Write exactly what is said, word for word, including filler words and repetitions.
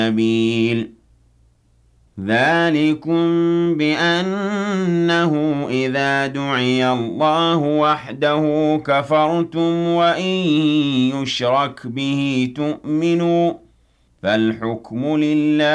سبيل ذلكم بأنه إذا دُعِيَ الله وحده كفرتم وإن يشرك به تؤمنوا فالحكم لله